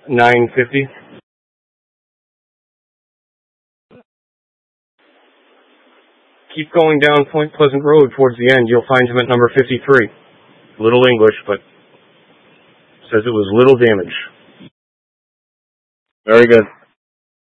950. Keep going down Point Pleasant Road towards the end. You'll find him at number 53. Little English, but says it was little damage. Very good.